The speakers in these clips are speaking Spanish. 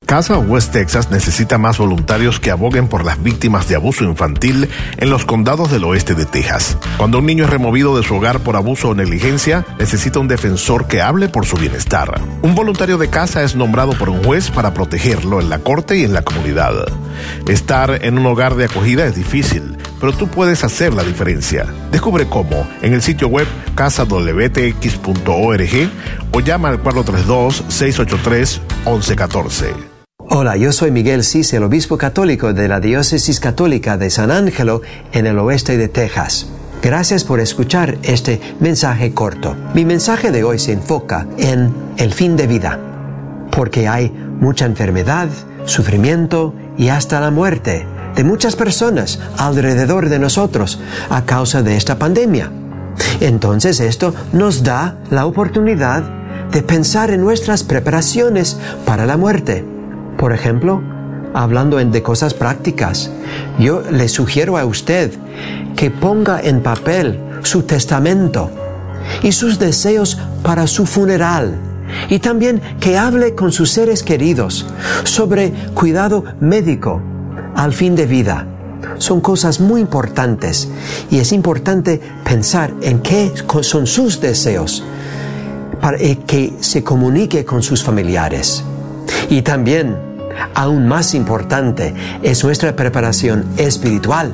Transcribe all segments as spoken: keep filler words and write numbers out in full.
Casa West Texas necesita más voluntarios que aboguen por las víctimas de abuso infantil en los condados del oeste de Texas. Cuando un niño es removido de su hogar por abuso o negligencia, necesita un defensor que hable por su bienestar. Un voluntario de casa es nombrado por un juez para protegerlo en la corte y en la comunidad. Estar en un hogar de acogida es difícil, pero tú puedes hacer la diferencia. Descubre cómo en el sitio web casa w t x punto org o llama al cuatro tres dos, seis ocho tres, once catorce. Hola, yo soy Miguel Cis, el obispo católico de la Diócesis Católica de San Ángelo en el oeste de Texas. Gracias por escuchar este mensaje corto. Mi mensaje de hoy se enfoca en el fin de vida, porque hay mucha enfermedad, sufrimiento y hasta la muerte de muchas personas alrededor de nosotros a causa de esta pandemia. Entonces esto nos da la oportunidad de pensar en nuestras preparaciones para la muerte. Por ejemplo, hablando de cosas prácticas, yo le sugiero a usted que ponga en papel su testamento y sus deseos para su funeral, y también que hable con sus seres queridos sobre cuidado médico al fin de vida. Son cosas muy importantes y es importante pensar en qué son sus deseos para que se comunique con sus familiares. Y también, aún más importante, es nuestra preparación espiritual.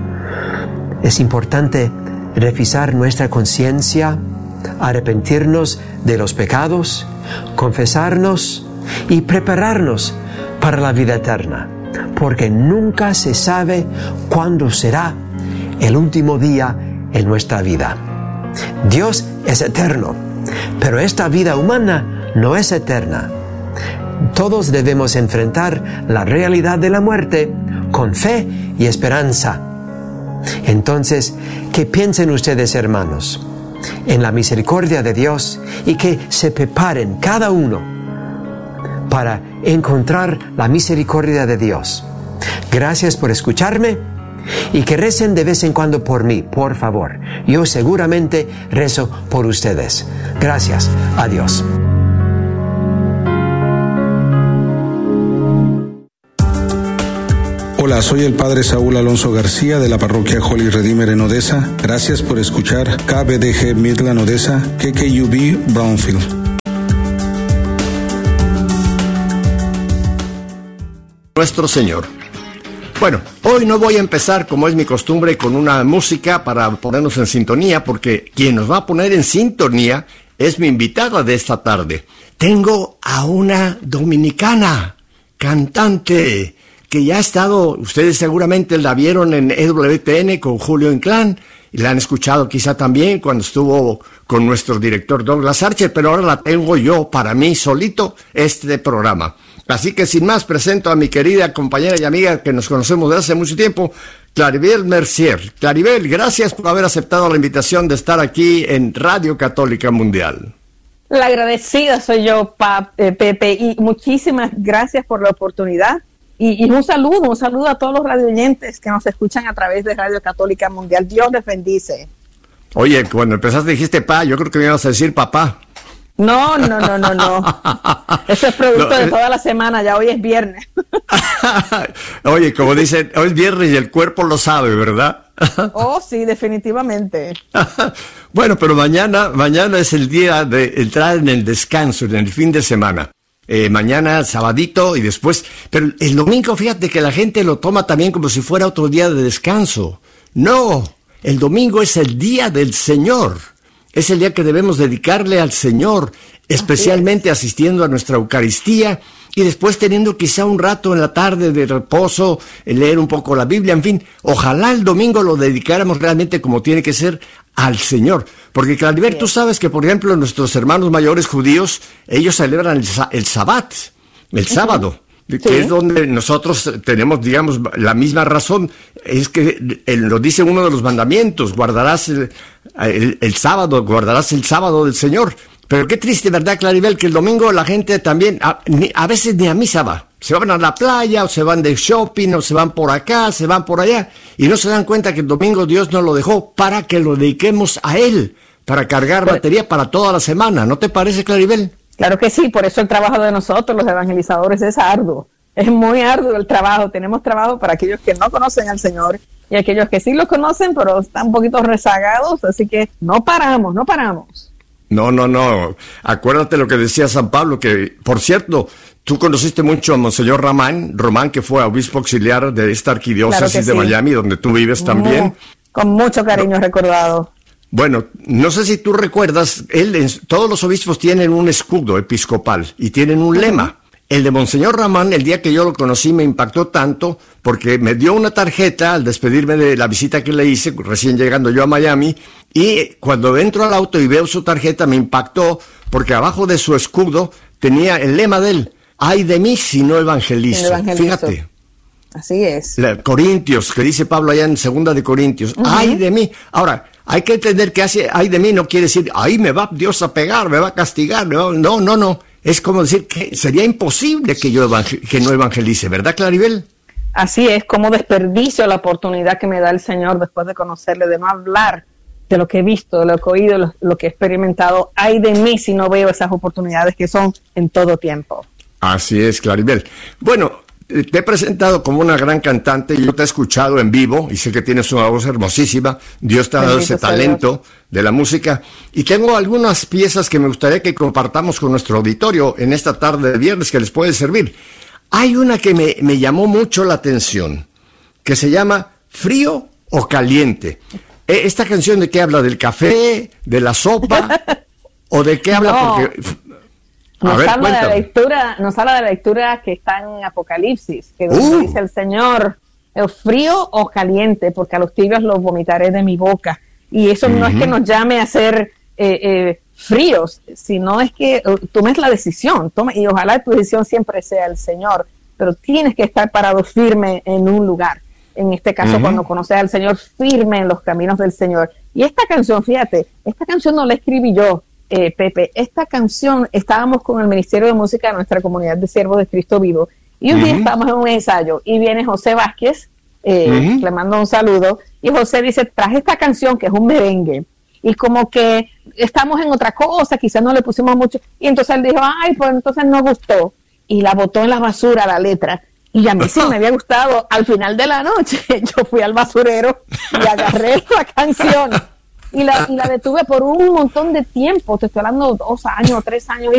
Es importante revisar nuestra conciencia, arrepentirnos de los pecados, confesarnos y prepararnos para la vida eterna, porque nunca se sabe cuándo será el último día en nuestra vida. Dios es eterno, pero esta vida humana no es eterna. Todos debemos enfrentar la realidad de la muerte con fe y esperanza. Entonces, que piensen ustedes, hermanos, en la misericordia de Dios y que se preparen cada uno para encontrar la misericordia de Dios. Gracias por escucharme y que recen de vez en cuando por mí, por favor. Yo seguramente rezo por ustedes. Gracias. Adiós. Hola, soy el Padre Saúl Alonso García de la Parroquia Holy Redeemer en Odessa. Gracias por escuchar K B D G Midland Odessa, K K U B Brownfield. Nuestro Señor. Bueno, hoy no voy a empezar, como es mi costumbre, con una música para ponernos en sintonía, porque quien nos va a poner en sintonía es mi invitada de esta tarde. Tengo a una dominicana, cantante, que ya ha estado, ustedes seguramente la vieron en E W T N con Julio Inclán, y la han escuchado quizá también cuando estuvo con nuestro director Douglas Archer, pero ahora la tengo yo para mí solito, este programa. Así que sin más, presento a mi querida compañera y amiga que nos conocemos desde hace mucho tiempo, Claribel Mercier. Claribel, gracias por haber aceptado la invitación de estar aquí en Radio Católica Mundial. La agradecida soy yo, pa, eh, Pepe, y muchísimas gracias por la oportunidad. Y, y un saludo, un saludo a todos los radioyentes que nos escuchan a través de Radio Católica Mundial. Dios les bendice. Oye, cuando empezaste dijiste pa, yo creo que me ibas a decir papá. No, no, no, no, no. Eso es producto no, de toda la semana, ya hoy es viernes. Oye, como dicen, hoy es viernes y el cuerpo lo sabe, ¿verdad? Oh, sí, definitivamente. Bueno, pero mañana, mañana es el día de entrar en el descanso, en el fin de semana. Eh, mañana, sabadito y después, pero el domingo, fíjate que la gente lo toma también como si fuera otro día de descanso. No, el domingo es el día del Señor. Es el día que debemos dedicarle al Señor, especialmente asistiendo a nuestra Eucaristía y después teniendo quizá un rato en la tarde de reposo, leer un poco la Biblia, en fin. Ojalá el domingo lo dedicáramos realmente como tiene que ser al Señor. Porque, Claribel, tú sabes que, por ejemplo, nuestros hermanos mayores judíos, ellos celebran el, el Sabbat, el sábado. Que sí. Es donde nosotros tenemos, digamos, la misma razón. Es que eh, lo dice uno de los mandamientos, guardarás el, el, el sábado, guardarás el sábado del Señor. Pero qué triste, ¿verdad, Claribel? Que el domingo la gente también, a, ni, a veces ni a misa va. Se van a la playa, o se van de shopping, o se van por acá, se van por allá. Y no se dan cuenta que el domingo Dios nos lo dejó para que lo dediquemos a Él, para cargar batería para toda la semana. ¿No te parece, Claribel? Claro que sí, por eso el trabajo de nosotros, los evangelizadores, es arduo. Es muy arduo el trabajo. Tenemos trabajo para aquellos que no conocen al Señor y aquellos que sí lo conocen, pero están un poquito rezagados, así que no paramos, no paramos. No, no, no. Acuérdate lo que decía San Pablo, que, por cierto, tú conociste mucho a Monseñor Román, Román, que fue obispo auxiliar de esta arquidiócesis claro de sí. Miami, donde tú vives también. Muy, con mucho cariño no. recordado. Bueno, no sé si tú recuerdas, él, todos los obispos tienen un escudo episcopal y tienen un uh-huh. lema. El de Monseñor Ramán, el día que yo lo conocí, me impactó tanto porque me dio una tarjeta al despedirme de la visita que le hice, recién llegando yo a Miami, y cuando entro al auto y veo su tarjeta me impactó porque abajo de su escudo tenía el lema de él: ay de mí si no evangelizo. evangelizo. Fíjate. Así es. La, Corintios, que dice Pablo allá en Segunda de Corintios, uh-huh. ay de mí. Ahora, hay que entender que hace ay de mí no quiere decir, ay me va Dios a pegar, me va a castigar. No, no, no. no. Es como decir que sería imposible que yo evangel- que no evangelice, ¿verdad, Claribel? Así es, como desperdicio la oportunidad que me da el Señor después de conocerle, de no hablar de lo que he visto, de lo que he oído, lo, lo que he experimentado. Ay de mí si no veo esas oportunidades que son en todo tiempo. Así es, Claribel. Bueno, te he presentado como una gran cantante, yo te he escuchado en vivo y sé que tienes una voz hermosísima, Dios te ha dado ese talento de la música y tengo algunas piezas que me gustaría que compartamos con nuestro auditorio en esta tarde de viernes que les puede servir. Hay una que me, me llamó mucho la atención, que se llama Frío o Caliente. ¿Esta canción de qué habla? ¿Del café? ¿De la sopa? ¿O de qué habla? No. Porque... Nos, ver, habla de la lectura, nos habla de la lectura que está en Apocalipsis, que uh. dice el Señor, frío o caliente, porque a los tibios los vomitaré de mi boca. Y eso uh-huh. no es que nos llame a ser eh, eh, fríos, sino es que uh, tomes la decisión, tome, y ojalá tu decisión siempre sea el Señor, pero tienes que estar parado firme en un lugar. En este caso, uh-huh. cuando conoces al Señor, firme en los caminos del Señor. Y esta canción, fíjate, esta canción no la escribí yo, Eh, Pepe, esta canción, estábamos con el Ministerio de Música de nuestra comunidad de Siervos de Cristo Vivo, y un uh-huh. día estábamos en un ensayo, y viene José Vázquez, eh, uh-huh. le mando un saludo, y José dice, traje esta canción que es un merengue, y como que estamos en otra cosa, quizás no le pusimos mucho, y entonces él dijo, ay, pues entonces no gustó, y la botó en la basura la letra, y a mí sí me había gustado. Al final de la noche, yo fui al basurero y agarré la canción, Y la, y la detuve por un montón de tiempo, te estoy hablando dos años, tres años,